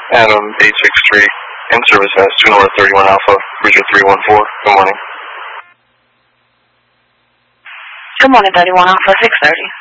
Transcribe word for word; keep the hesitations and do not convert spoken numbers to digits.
Adam eight six three, in service as two North thirty-one Alpha, Bridger three one four. Good morning. Good morning, thirty-one Alpha, six thirty.